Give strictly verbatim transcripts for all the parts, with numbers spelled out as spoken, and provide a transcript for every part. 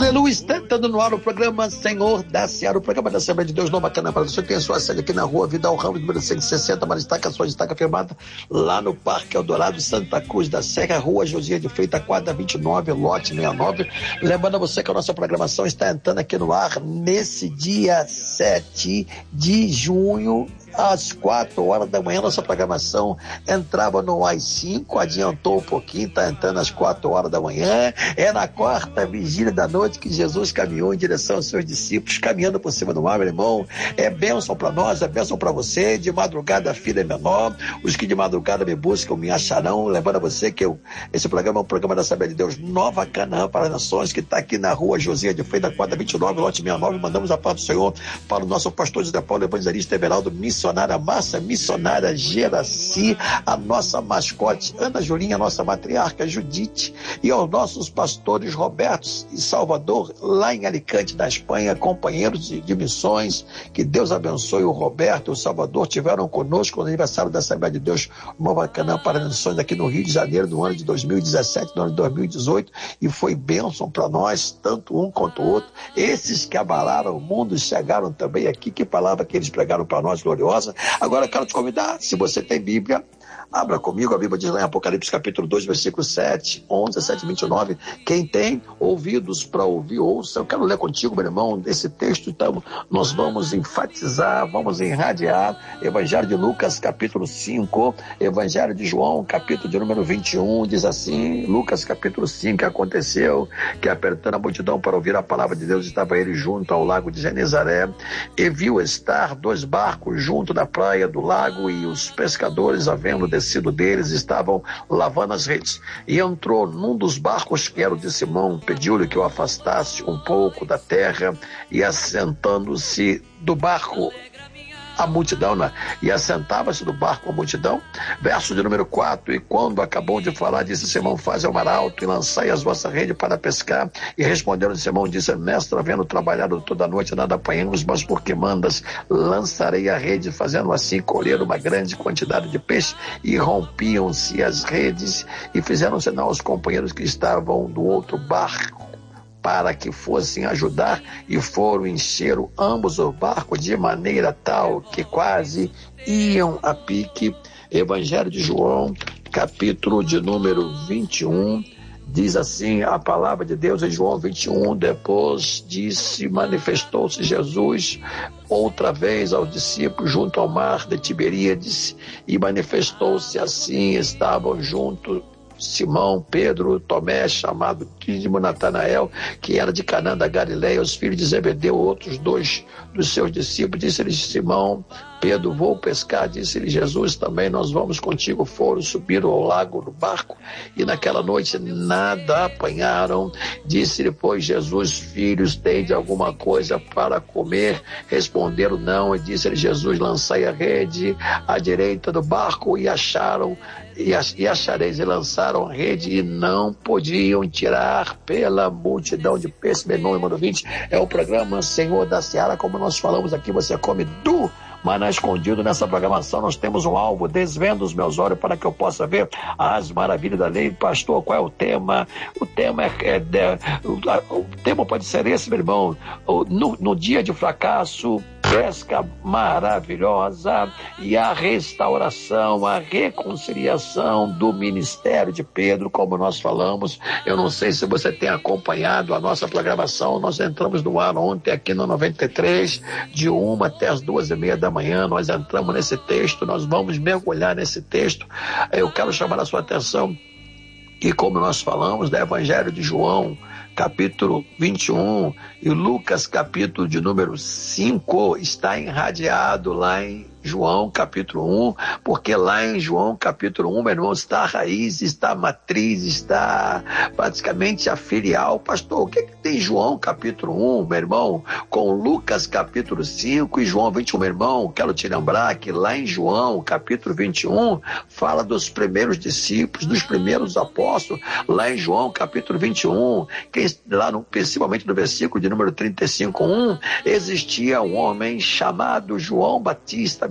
Aleluia, está entrando no ar o programa Senhor da Seara, o programa da Assembleia de Deus Nova Canaã. Você tem a sua sede aqui na rua Vidal Ramos, número cento e sessenta, Maristaca, a sua estaca firmada lá no Parque Eldorado, Santa Cruz da Serra, Rua Josias de Freitas, quadra vinte e nove, lote sessenta e nove. Lembrando a você que a nossa programação está entrando aqui no ar nesse dia sete de junho, às quatro horas da manhã. Nossa programação entrava no A I cinco, adiantou um pouquinho, está entrando às quatro horas da manhã. É na quarta vigília da noite que Jesus caminhou em direção aos seus discípulos, caminhando por cima do mar, meu irmão. É bênção para nós, é bênção para você. De madrugada a filha é menor, os que de madrugada me buscam me acharão. Lembrando a você que eu, esse programa é um programa da Assembleia de Deus Nova Canaã para as Nações, que está aqui na rua Josias de Freitas, quadra vinte e nove, lote sessenta e nove. Mandamos a paz do Senhor para o nosso pastor José Paulo, evangelista Everaldo, missionária Márcia, missionária Geraci, a nossa mascote Ana Julinha, a nossa matriarca Judite, e aos nossos pastores Roberto e Salvador, lá em Alicante, na Espanha, companheiros de, de missões. Que Deus abençoe o Roberto e o Salvador, tiveram conosco no aniversário da Assembleia de Deus Nova Canaã para as Nações aqui no Rio de Janeiro, no ano de dois mil e dezessete, no ano de dois mil e dezoito, e foi bênção para nós, tanto um quanto o outro. Esses que abalaram o mundo chegaram também aqui. Que palavra que eles pregaram para nós, gloriosa. Agora eu quero te convidar, se você tem Bíblia, abra comigo, a Bíblia diz lá em Apocalipse capítulo dois, versículo sete, onze, sete, vinte e nove. Quem tem ouvidos para ouvir, ouça. Eu quero ler contigo, meu irmão, esse texto. Então nós vamos enfatizar, vamos irradiar. Evangelho de Lucas capítulo cinco, Evangelho de João capítulo de número vinte e um, diz assim, Lucas capítulo cinco: que aconteceu que, apertando a multidão para ouvir a palavra de Deus, estava ele junto ao lago de Genezaré, e viu estar dois barcos junto da praia do lago, e os pescadores, havendo descido deles, estavam lavando as redes. E entrou num dos barcos, que era o de Simão, pediu-lhe que o afastasse um pouco da terra, e assentando-se do barco a multidão, né? E assentava-se do barco a multidão. Verso de número quatro: e quando acabou de falar, disse Simão: faze ao mar alto e lançai as vossas redes para pescar. E respondendo Simão, disse: mestre, havendo trabalhado toda a noite, nada apanhamos, mas porque mandas, lançarei a rede. Fazendo assim, colheram uma grande quantidade de peixe, e rompiam-se as redes, e fizeram sinal aos companheiros que estavam do outro barco para que fossem ajudar, e foram encheram ambos o barco de maneira tal que quase iam a pique. Evangelho de João, capítulo de número vinte e um, diz assim a palavra de Deus em João vinte e um: depois disse, manifestou-se Jesus outra vez aos discípulos junto ao mar de Tiberíades, e manifestou-se assim, estavam juntos Simão, Pedro, Tomé, chamado Dídimo, Natanael, que era de Canaã da Galileia, os filhos de Zebedeu, outros dois dos seus discípulos. Disse-lhe Simão Pedro: vou pescar. Disse-lhe Jesus também: nós vamos contigo. Foram, subiram ao lago no barco, e naquela noite nada apanharam. Disse-lhe, pois, Jesus: filhos, tende alguma coisa para comer? Responderam: não. E disse-lhe Jesus: lançai a rede à direita do barco, e acharam e achareis. E lançaram a rede, e não podiam tirar pela multidão de peixes. Meu irmão, irmão vinte, é o programa Senhor da Seara. Como nós falamos aqui, você come do maná escondido. Nessa programação nós temos um alvo: desvendo os meus olhos para que eu possa ver as maravilhas da lei. Pastor, qual é o tema? O tema é, é, é o, o tema pode ser esse, meu irmão: no, no dia de fracasso, pesca maravilhosa, e a restauração, a reconciliação do ministério de Pedro. Como nós falamos, eu não sei se você tem acompanhado a nossa programação. Nós entramos no ar ontem aqui no noventa e três, de uma até as duas e meia da manhã. Nós entramos nesse texto, nós vamos mergulhar nesse texto. Eu quero chamar a sua atenção, e como nós falamos, do Evangelho de João, capítulo vinte e um, e Lucas, capítulo de número cinco, está irradiado lá em João capítulo um, porque lá em João capítulo um, meu irmão, está a raiz, está a matriz, está praticamente a filial. Pastor, o que, que tem João capítulo um, meu irmão, com Lucas capítulo cinco e João vinte e um, meu irmão? Quero te lembrar que lá em João capítulo vinte e um fala dos primeiros discípulos, dos primeiros apóstolos. Lá em João capítulo vinte e um, que lá no, principalmente no versículo de número trinta e cinco, um, existia um homem chamado João Batista,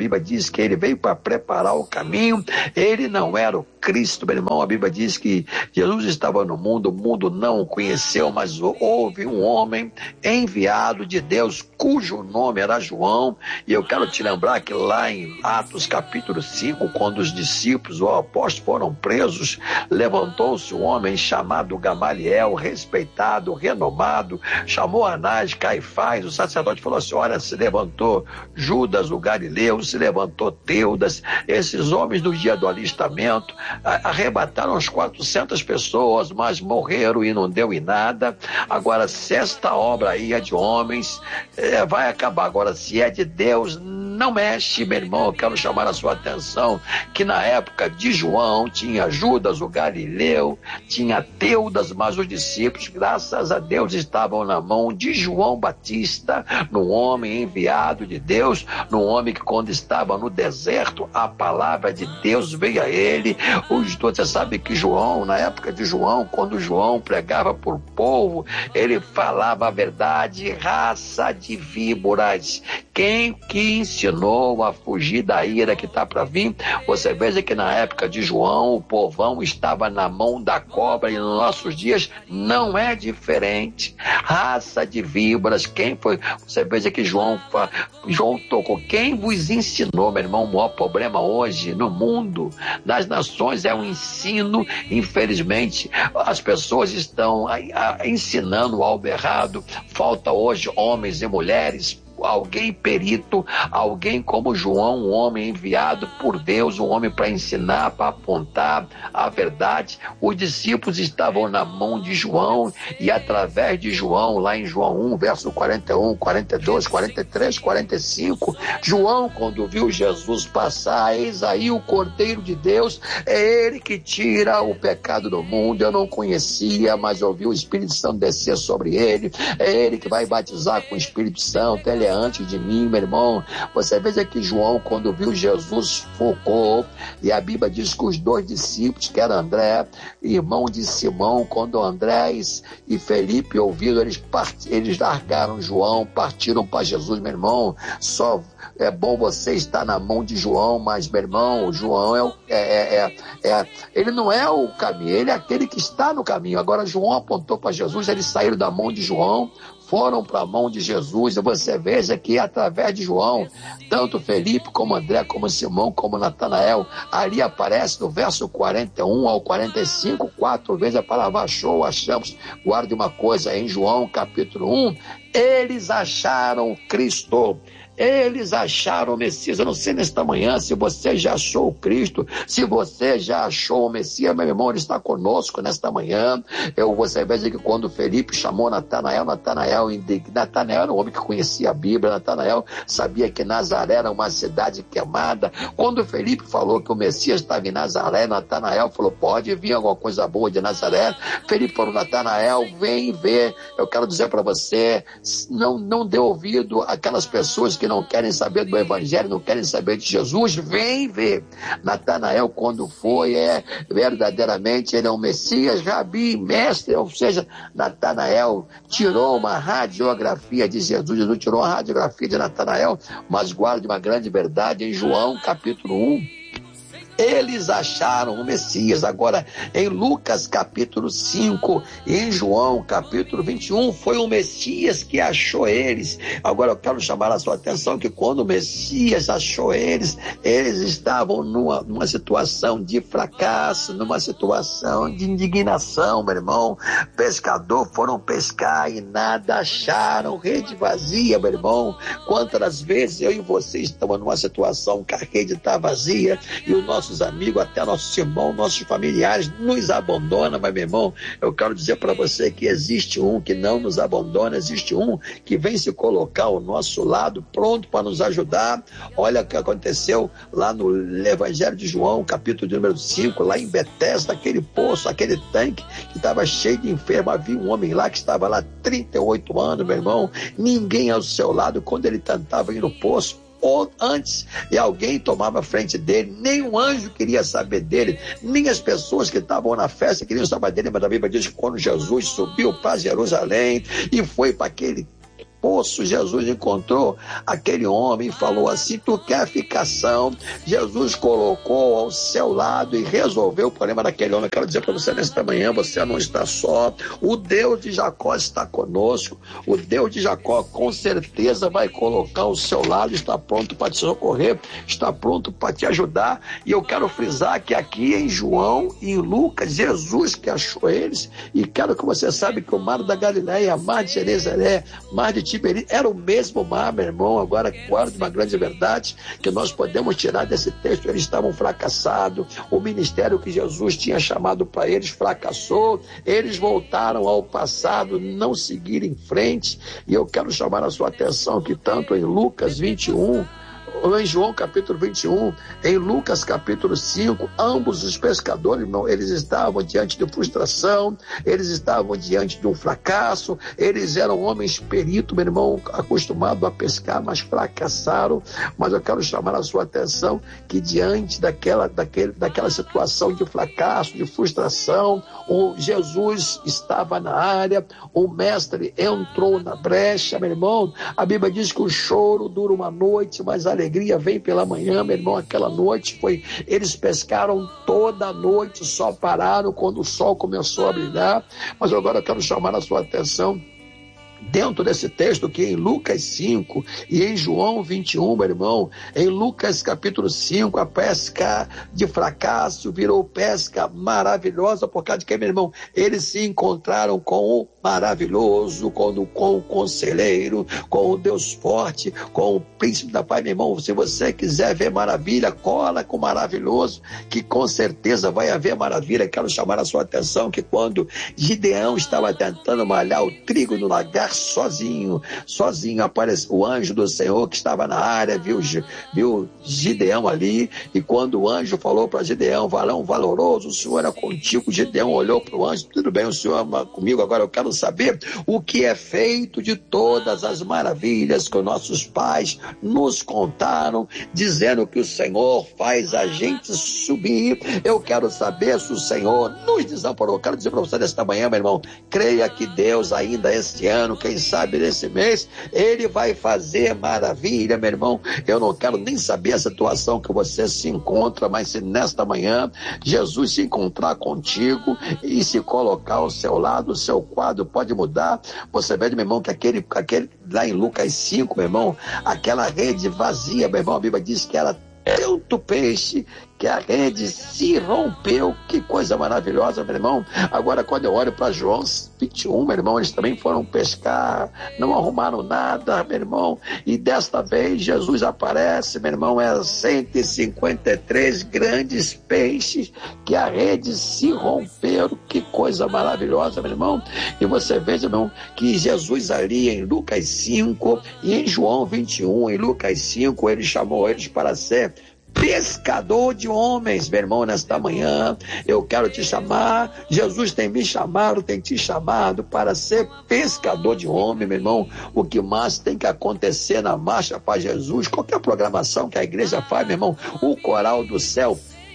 Bíblia diz que ele veio para preparar o caminho, ele não era o Cristo, meu irmão. A Bíblia diz que Jesus estava no mundo, o mundo não o conheceu, mas houve um homem enviado de Deus, cujo nome era João, e eu quero te lembrar que lá em Atos capítulo cinco, quando os discípulos, os apóstolos foram presos, levantou-se um homem chamado Gamaliel, respeitado, renomado, chamou Anás, Caifás, o sacerdote, falou assim: olha, se levantou Judas o Galileu, se levantou Teudas, esses homens do dia do alistamento arrebataram as quatrocentas pessoas, mas morreram e não deu em nada. Agora, se esta obra aí é de homens, é, vai acabar. Agora, se é de Deus, não mexe, meu irmão. Eu quero chamar a sua atenção que na época de João tinha Judas o Galileu, tinha Teudas, mas os discípulos, graças a Deus, estavam na mão de João Batista, no homem enviado de Deus, no homem que quando estava no deserto, a palavra de Deus veio a ele. Os, você sabe que João, na época de João, quando João pregava por povo, ele falava a verdade. Raça de víboras, quem que ensinou a fugir da ira que está para vir? Você veja que na época de João, o povão estava na mão da cobra, e nos nossos dias não é diferente. Raça de víboras, quem foi? Você veja que João, João tocou, quem vos ensinou, meu irmão? O maior problema hoje no mundo, nas nações, é o ensino. Infelizmente, as pessoas estão ensinando algo errado. Falta hoje homens e mulheres, alguém perito, alguém como João, um homem enviado por Deus, um homem para ensinar, para apontar a verdade. Os discípulos estavam na mão de João, e através de João, lá em João um, verso quarenta e um, quarenta e dois, quarenta e três, quarenta e cinco, João, quando viu Jesus passar, eis aí o Cordeiro de Deus, é ele que tira o pecado do mundo. Eu não conhecia, mas ouvi o Espírito Santo descer sobre ele, é ele que vai batizar com o Espírito Santo, ele é antes de mim, meu irmão. Você veja que João, quando viu Jesus, focou, e a Bíblia diz que os dois discípulos, que era André, irmão de Simão, quando André e Felipe ouviram, eles, part... eles largaram João, partiram para Jesus, meu irmão. Só é bom você estar na mão de João, mas, meu irmão, o João é, o, é, é, é, ele não é o caminho, ele é aquele que está no caminho. Agora, João apontou para Jesus, eles saíram da mão de João, foram para a mão de Jesus, e você veja que através de João, tanto Felipe, como André, como Simão, como Natanael, ali aparece no verso quarenta e um ao quarenta e cinco, quatro vezes a palavra achou, achamos. Guarde uma coisa, em João capítulo um, eles acharam Cristo. Eles acharam o Messias. Eu não sei nesta manhã se você já achou o Cristo, se você já achou o Messias, meu irmão, ele está conosco nesta manhã. Eu, você veja que quando Felipe chamou Natanael, Natanael, Natanael era um homem que conhecia a Bíblia, Natanael sabia que Nazaré era uma cidade queimada. Quando Felipe falou que o Messias estava em Nazaré, Natanael falou: pode vir alguma coisa boa de Nazaré. Felipe falou: Natanael, vem ver. Eu quero dizer para você, não, não dê ouvido àquelas pessoas que não querem saber do Evangelho, não querem saber de Jesus. Vem ver. Natanael, quando foi, é verdadeiramente, ele é um Messias, Rabi, mestre, ou seja, Natanael tirou uma radiografia de Jesus, Jesus tirou uma radiografia de Natanael, mas guarde uma grande verdade em João capítulo um. Eles acharam o Messias. Agora, em Lucas capítulo cinco e em João capítulo vinte e um, foi o Messias que achou eles. Agora eu quero chamar a sua atenção que quando o Messias achou eles, eles estavam numa, numa situação de fracasso, numa situação de indignação, meu irmão. Pescador foram pescar e nada acharam, rede vazia, meu irmão. Quantas vezes eu e você estamos numa situação que a rede está vazia e o nosso nossos amigos, até nossos irmãos, nossos familiares nos abandonam, mas, meu irmão, eu quero dizer para você que existe um que não nos abandona, existe um que vem se colocar ao nosso lado, pronto para nos ajudar. Olha o que aconteceu lá no Evangelho de João, capítulo número cinco, lá em Betesda, aquele poço, aquele tanque que estava cheio de enfermos. Havia um homem lá que estava lá trinta e oito anos, meu irmão, ninguém ao seu lado quando ele tentava ir no poço, ou antes, e alguém tomava a frente dele. Nem um anjo queria saber dele, nem as pessoas que estavam na festa queriam saber dele. Mas a Bíblia diz que quando Jesus subiu para Jerusalém e foi para aquele poço, Jesus encontrou aquele homem e falou assim: tu quer ficar são? Jesus colocou ao seu lado e resolveu o problema daquele homem. Eu quero dizer para você nesta manhã, você não está só. O Deus de Jacó está conosco. O Deus de Jacó com certeza vai colocar ao seu lado, está pronto para te socorrer, está pronto para te ajudar. E eu quero frisar que aqui em João e em Lucas, Jesus que achou eles, e quero que você saiba que o mar da Galileia, mar de Genezaré, mar de Tiberíades, era o mesmo mar, meu irmão. Agora, guarde uma grande verdade que nós podemos tirar desse texto: eles estavam fracassados, o ministério que Jesus tinha chamado para eles fracassou, eles voltaram ao passado, não seguiram em frente. E eu quero chamar a sua atenção que tanto em Lucas vinte e um, ou em João capítulo vinte e um, em Lucas capítulo cinco, ambos os pescadores, irmão, eles estavam diante de frustração, eles estavam diante de um fracasso, eles eram homens peritos, meu irmão, acostumados a pescar, mas fracassaram. Mas eu quero chamar a sua atenção que diante daquela, daquele, daquela situação de fracasso, de frustração, o Jesus estava na área, o mestre entrou na brecha, meu irmão. A Bíblia diz que o choro dura uma noite, mas a alegria vem pela manhã, meu irmão. Aquela noite foi, eles pescaram toda a noite, só pararam quando o sol começou a brilhar. Mas agora eu quero chamar a sua atenção dentro desse texto que em Lucas cinco e em João vinte e um, meu irmão. Em Lucas capítulo cinco, a pesca de fracasso virou pesca maravilhosa, por causa de que, meu irmão, eles se encontraram com o maravilhoso, com o, com o conselheiro, com o Deus forte, com o príncipe da paz. Meu irmão, se você quiser ver maravilha, cola com o maravilhoso, que com certeza vai haver maravilha. Quero chamar a sua atenção que quando Gideão estava tentando malhar o trigo no lagar sozinho, sozinho, apareceu o anjo do Senhor que estava na área, viu, viu Gideão ali, e quando o anjo falou para Gideão: varão valoroso, o Senhor é contigo. Gideão olhou para o anjo: tudo bem, o Senhor ama comigo, agora eu quero saber o que é feito de todas as maravilhas que os nossos pais nos contaram, dizendo que o Senhor faz a gente subir. Eu quero saber se o Senhor nos desamparou. Eu quero dizer para você nesta manhã, meu irmão, creia que Deus ainda este ano, quem sabe nesse mês, Ele vai fazer maravilha, meu irmão. Eu não quero nem saber a situação que você se encontra, mas se nesta manhã Jesus se encontrar contigo e se colocar ao seu lado, o seu quadro pode mudar. Você vê, meu irmão, que aquele, aquele lá em Lucas cinco, meu irmão, aquela rede vazia, meu irmão, a Bíblia diz que era tanto peixe que a rede se rompeu. Que coisa maravilhosa, meu irmão. Agora, quando eu olho para João vinte e um, meu irmão, eles também foram pescar, não arrumaram nada, meu irmão, e desta vez Jesus aparece, meu irmão, é cento e cinquenta e três grandes peixes que a rede se romperam. Que coisa maravilhosa, meu irmão. E você veja, meu irmão, que Jesus ali em Lucas cinco e em João vinte e um, em Lucas cinco, ele chamou eles para ser pescador de homens, meu irmão. Nesta manhã eu quero te chamar, Jesus tem me chamado, tem te chamado para ser pescador de homem, meu irmão. O que mais tem que acontecer na Marcha para Jesus, qualquer programação que a igreja faz, meu irmão, o coral do céu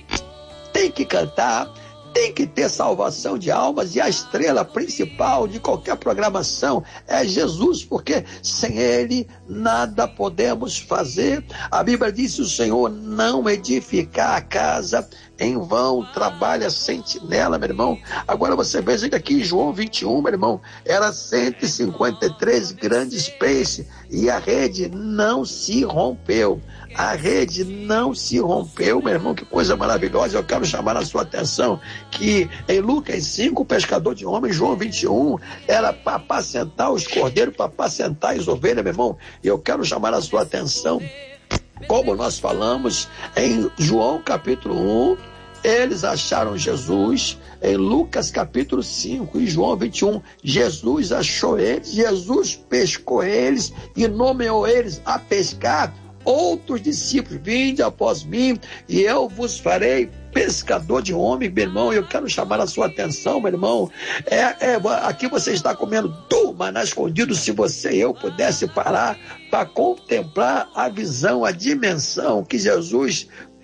tem que cantar, tem que ter salvação de almas, e a estrela principal de qualquer programação é Jesus, porque sem Ele nada podemos fazer. A Bíblia diz: se o Senhor não edificar a casa, em vão trabalha a sentinela, meu irmão. Agora você veja que aqui em João vinte e um, meu irmão, era cento e cinquenta e três grandes peixes e a rede não se rompeu. A rede não se rompeu, meu irmão. Que coisa maravilhosa. Eu quero chamar a sua atenção que em Lucas cinco, o pescador de homens, João vinte e um, era para apacentar os cordeiros, para apacentar as ovelhas, meu irmão. E eu quero chamar a sua atenção, como nós falamos em João capítulo um, eles acharam Jesus. Em Lucas capítulo cinco e João vinte e um, Jesus achou eles, Jesus pescou eles e nomeou eles a pescar outros discípulos. Vinde após mim e eu vos farei pescador de homem, meu irmão. Eu quero chamar a sua atenção, meu irmão. É, é, aqui você está comendo do maná escondido. Se você e eu pudesse parar para contemplar a visão, a dimensão que Jesus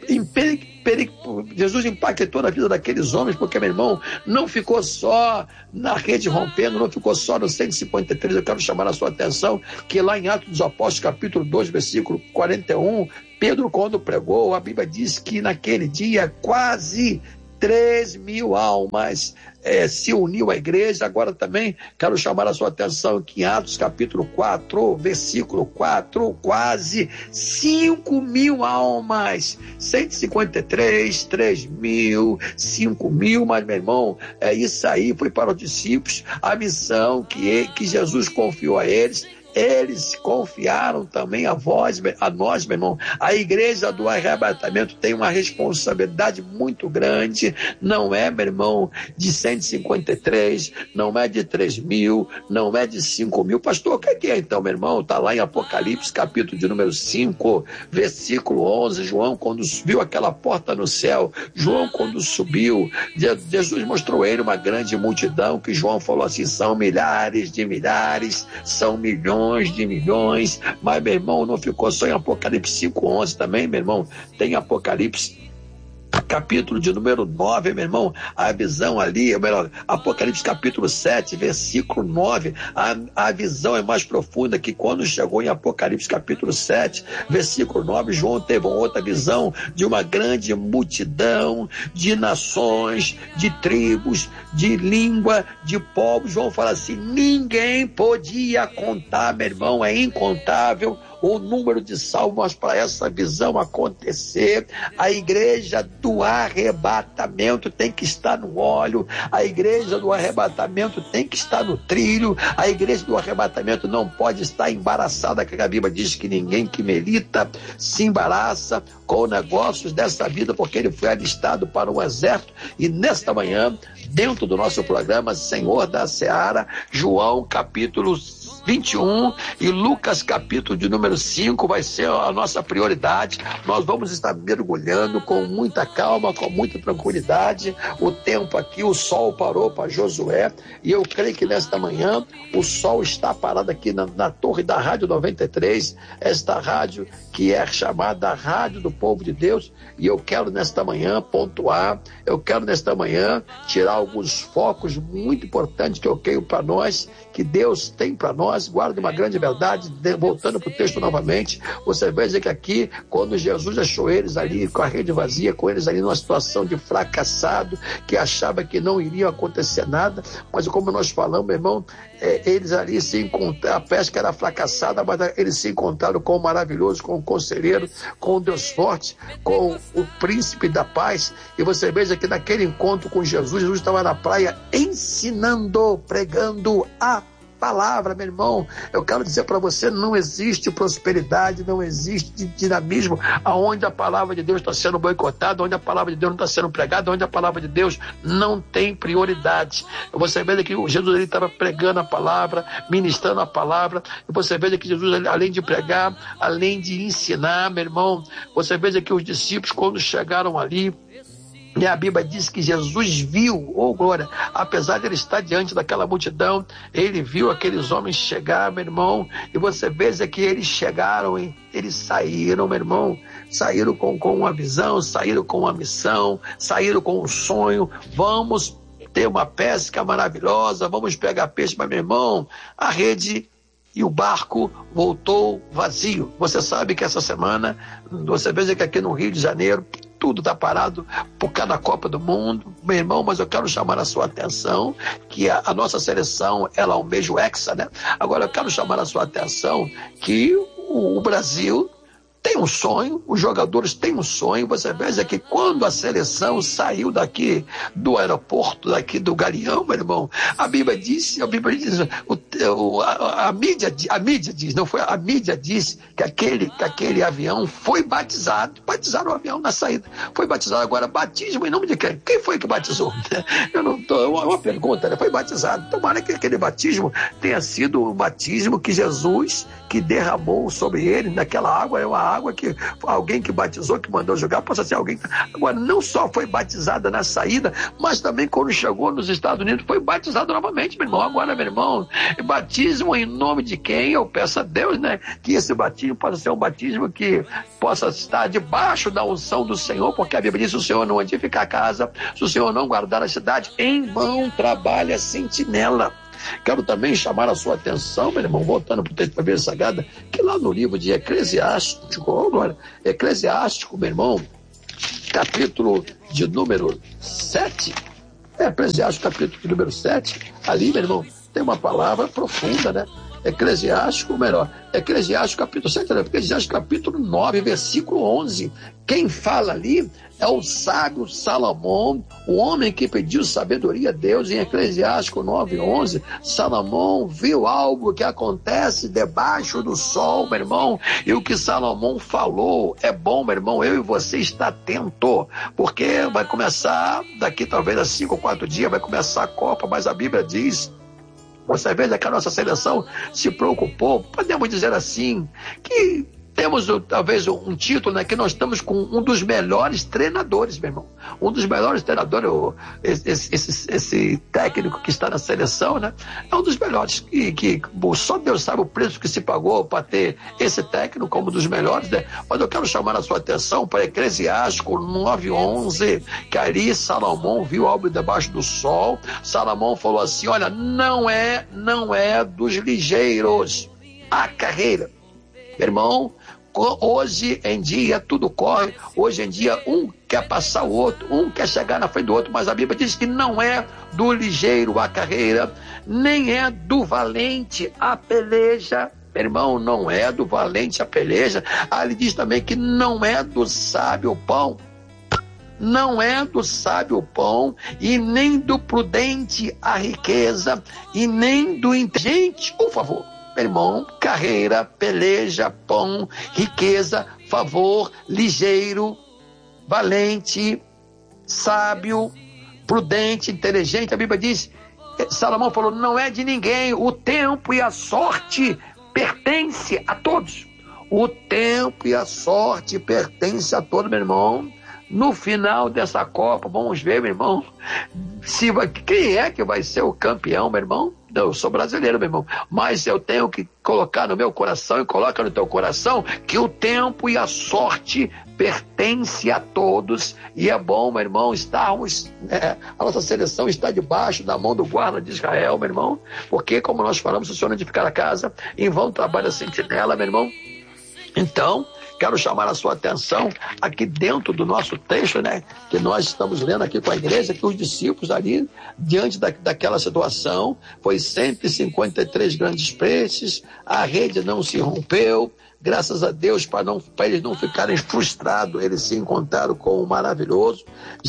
Jesus impactou na vida daqueles homens, porque, meu irmão, não ficou só na rede rompendo, não ficou só no cento e cinquenta e três. Eu quero chamar a sua atenção que lá em Atos dos Apóstolos, capítulo dois, versículo quarenta e um, Pedro, quando pregou, a Bíblia diz que naquele dia quase três mil almas é, se uniu à igreja. Agora também quero chamar a sua atenção que em Atos capítulo quatro, versículo quatro, quase cinco mil almas, cento e cinquenta e três, três mil, cinco mil, mas meu irmão, é isso aí, foi para os discípulos, a missão que, que Jesus confiou a eles. Eles confiaram também a vós, a nós, meu irmão. A igreja do arrebatamento tem uma responsabilidade muito grande. Não é, meu irmão, de cento e cinquenta e três, não é de três mil, não é de cinco mil. Pastor, o que é então, meu irmão? Está lá em Apocalipse, capítulo de número cinco, versículo onze. João, quando viu aquela porta no céu, João, quando subiu, Jesus mostrou a ele uma grande multidão, que João falou assim, são milhares de milhares, são milhões de milhões, mas meu irmão, não ficou só em Apocalipse cinco, onze também, meu irmão, tem Apocalipse capítulo de número nove, meu irmão, a visão ali, melhor, Apocalipse capítulo sete, versículo nove, a, a visão é mais profunda, que quando chegou em Apocalipse capítulo sete, versículo nove, João teve uma outra visão de uma grande multidão de nações, de tribos, de língua, de povos. João fala assim, ninguém podia contar, meu irmão, é incontável o número de salvos para essa visão acontecer. A igreja do arrebatamento tem que estar no óleo, a igreja do arrebatamento tem que estar no trilho, a igreja do arrebatamento não pode estar embaraçada, que a Bíblia diz que ninguém que milita se embaraça com negócios dessa vida, porque ele foi alistado para um exército. E nesta manhã, dentro do nosso programa Senhor da Seara, João capítulo vinte e um e Lucas capítulo de número cinco vai ser a nossa prioridade. Nós vamos estar mergulhando com muita calma, com muita tranquilidade. O tempo aqui, o sol parou para Josué, e eu creio que nesta manhã o sol está parado aqui na, na torre da Rádio noventa e três, esta rádio que é chamada Rádio do Povo de Deus, e eu quero nesta manhã pontuar, eu quero nesta manhã tirar alguns focos muito importantes que eu creio para nós, que Deus tem para nós. Guarde uma grande verdade, de, voltando para o texto novamente, você veja que aqui, quando Jesus achou eles ali com a rede vazia, com eles ali numa situação de fracassado, que achava que não iria acontecer nada, mas como nós falamos, meu irmão, é, eles ali se encontraram, a pesca era fracassada, mas eles se encontraram com o maravilhoso, com o conselheiro, com o Deus forte, com o príncipe da paz. E você veja que naquele encontro com Jesus, Jesus estava na praia ensinando, pregando a palavra, meu irmão. Eu quero dizer para você, não existe prosperidade, não existe dinamismo aonde a palavra de Deus está sendo boicotada, onde a palavra de Deus não está sendo pregada, onde a palavra de Deus não tem prioridade. Você vê que Jesus estava pregando a palavra, ministrando a palavra, e você vê que Jesus, além de pregar, além de ensinar, meu irmão, você vê que os discípulos, quando chegaram ali, e a Bíblia diz que Jesus viu, oh glória, apesar de ele estar diante daquela multidão, ele viu aqueles homens chegar, meu irmão, e você vê que eles chegaram, e eles saíram, meu irmão, saíram com, com uma visão, saíram com uma missão, saíram com um sonho. Vamos ter uma pesca maravilhosa, vamos pegar peixe, mas meu irmão, a rede e o barco voltou vazio. Você sabe que essa semana, você veja que aqui no Rio de Janeiro, tudo está parado por causa da Copa do Mundo, meu irmão, mas eu quero chamar a sua atenção que a, a nossa seleção, ela almeja o hexa, né? Agora eu quero chamar a sua atenção que o, o Brasil tem um sonho, os jogadores têm um sonho. Você veja que quando a seleção saiu daqui do aeroporto, daqui do Galeão, meu irmão, a Bíblia disse, a Bíblia diz, o, o, a, a, mídia, a mídia diz, não foi, a mídia disse que aquele, que aquele avião foi batizado, batizaram o avião na saída, foi batizado. Agora, batismo em nome de quem? Quem foi que batizou? Eu não tô, é uma, uma pergunta, né? Foi batizado. Tomara que aquele batismo tenha sido o batismo que Jesus, que derramou sobre ele, naquela água, é uma água que alguém que batizou, que mandou jogar, possa ser alguém. Agora, não só foi batizada na saída, mas também quando chegou nos Estados Unidos, foi batizado novamente, meu irmão. Agora, meu irmão, batismo em nome de quem? Eu peço a Deus, né, que esse batismo possa ser um batismo que possa estar debaixo da unção do Senhor, porque a Bíblia diz: se o Senhor não edificar a casa, se o Senhor não guardar a cidade, em vão trabalha a sentinela. Quero também chamar a sua atenção, meu irmão, voltando para o texto da Bíblia Sagrada, que lá no livro de Eclesiástico, oh, glória, Eclesiástico, meu irmão, capítulo de número sete, é, Eclesiástico capítulo de número sete, ali, meu irmão, tem uma palavra profunda, né? Eclesiástico, melhor, Eclesiástico capítulo sete, Eclesiástico capítulo nove, versículo onze. Quem fala ali é o sábio Salomão, o homem que pediu sabedoria a Deus. Em Eclesiástico nove, onze, Salomão viu algo que acontece debaixo do sol, meu irmão, e o que Salomão falou é bom, meu irmão, eu e você está atento, porque vai começar, daqui talvez a cinco ou quatro dias, vai começar a Copa, mas a Bíblia diz, você veja que a nossa seleção se preocupou, podemos dizer assim, que temos talvez um título, né, que nós estamos com um dos melhores treinadores, meu irmão. Um dos melhores treinadores, esse, esse, esse técnico que está na seleção, né, é um dos melhores. Que, que só Deus sabe o preço que se pagou para ter esse técnico como um dos melhores, né? Mas eu quero chamar a sua atenção para Eclesiástico nove, onze, que ali Salomão viu algo debaixo do sol. Salomão falou assim: olha, não é, não é dos ligeiros a carreira. Meu irmão, hoje em dia tudo corre, hoje em dia um quer passar o outro, um quer chegar na frente do outro, mas a Bíblia diz que não é do ligeiro a carreira, nem é do valente a peleja. Meu irmão, não é do valente a peleja. Ah, ele diz também que não é do sábio o pão. Não é do sábio o pão, e nem do prudente a riqueza, e nem do inteligente o favor. Meu irmão, carreira, peleja, pão, riqueza, favor, ligeiro, valente, sábio, prudente, inteligente. A Bíblia diz, Salomão falou, não é de ninguém, o tempo e a sorte pertence a todos. O tempo e a sorte pertence a todos, meu irmão. No final dessa Copa, vamos ver, meu irmão, se vai, quem é que vai ser o campeão, meu irmão? Eu sou brasileiro, meu irmão, mas eu tenho que colocar no meu coração, e coloca no teu coração, que o tempo e a sorte pertence a todos, e é bom, meu irmão, estarmos, é, a nossa seleção está debaixo da mão do guarda de Israel, meu irmão, porque, como nós falamos, se o Senhor não edificar a casa, em vão trabalha a sentinela, meu irmão. Então, quero chamar a sua atenção aqui dentro do nosso texto, né, que nós estamos lendo aqui com a igreja, que os discípulos ali, diante da, daquela situação, foi cento e cinquenta e três grandes peixes, a rede não se rompeu, graças a Deus, para não, para eles não ficarem frustrados, eles se encontraram com o maravilhoso.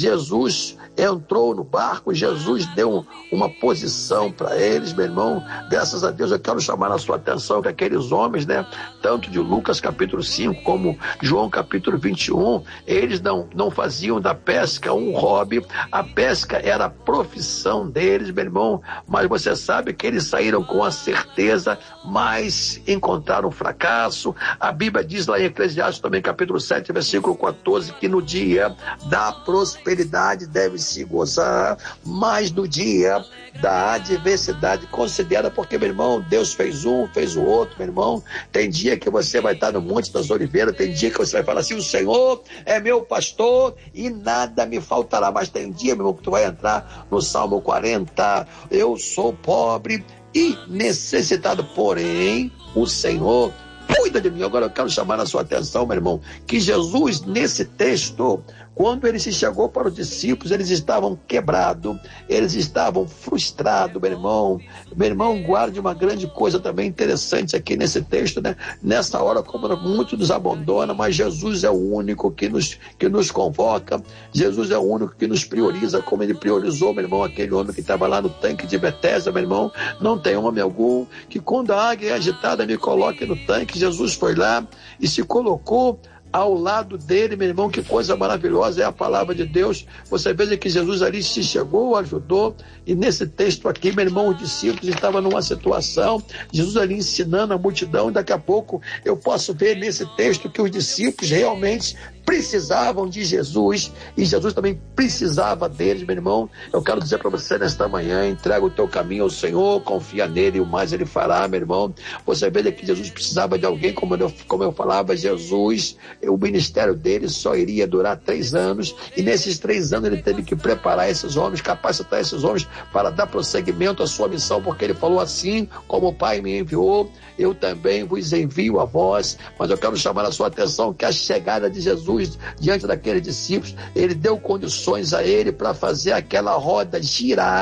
Jesus entrou no barco, Jesus deu uma posição para eles, meu irmão. Graças a Deus, eu quero chamar a sua atenção que aqueles homens, né, tanto de Lucas capítulo cinco como João capítulo vinte e um, eles não, não faziam da pesca um hobby, a pesca era a profissão deles, meu irmão, mas você sabe que eles saíram com a certeza, mas encontraram fracasso. A Bíblia diz lá em Eclesiastes também, capítulo sete, versículo quatorze, que no dia da prosperidade deve se gozar, mas no dia da adversidade considera, porque, meu irmão, Deus fez um, fez o outro, meu irmão. Tem dia que você vai estar no Monte das Oliveiras, tem dia que você vai falar assim, o Senhor é meu pastor e nada me faltará, mas tem dia, meu irmão, que tu vai entrar no Salmo quarenta, eu sou pobre e necessitado, porém o Senhor cuida de mim. Agora eu quero chamar a sua atenção, meu irmão, que Jesus, nesse texto, quando ele se chegou para os discípulos, eles estavam quebrados, eles estavam frustrados, meu irmão. Meu irmão, guarde uma grande coisa também interessante aqui nesse texto, né? Nessa hora, como muitos nos abandonam, mas Jesus é o único que nos, que nos convoca, Jesus é o único que nos prioriza, como ele priorizou, meu irmão, aquele homem que estava lá no tanque de Betesda, meu irmão. Não tem homem algum que, quando a águia é agitada, me coloque no tanque. Jesus foi lá e se colocou ao lado dele, meu irmão. Que coisa maravilhosa é a palavra de Deus. Você veja que Jesus ali se chegou, ajudou, e nesse texto aqui, meu irmão, os discípulos estavam numa situação, Jesus ali ensinando a multidão, e daqui a pouco eu posso ver nesse texto que os discípulos realmente precisavam de Jesus e Jesus também precisava deles, meu irmão. Eu quero dizer para você nesta manhã, entrega o teu caminho ao Senhor, confia nele e o mais ele fará, meu irmão. Você vê que Jesus precisava de alguém, como eu, como eu falava, Jesus, o ministério dele só iria durar três anos e nesses três anos ele teve que preparar esses homens, capacitar esses homens para dar prosseguimento à sua missão, porque ele falou assim, como o Pai me enviou, eu também vos envio a vós. Mas eu quero chamar a sua atenção que a chegada de Jesus diante daqueles discípulos, ele deu condições a ele para fazer aquela roda girar